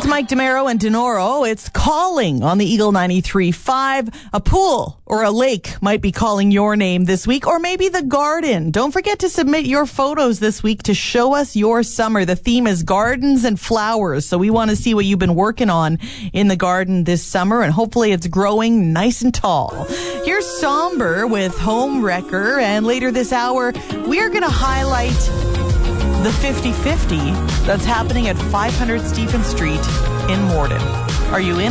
It's Mike DeMero and Denoro. It's calling on the Eagle 93.5. A pool or a lake might be calling your name this week, or maybe the garden. Don't forget to submit your photos this week to show us your summer. The theme is gardens and flowers, so we want to see what you've been working on in the garden this summer, and hopefully it's growing nice and tall. Here's Somber with Home Wrecker, and later this hour, we are going to highlight the 50-50 that's happening at 500 Stephen Street in Morden. Are you in?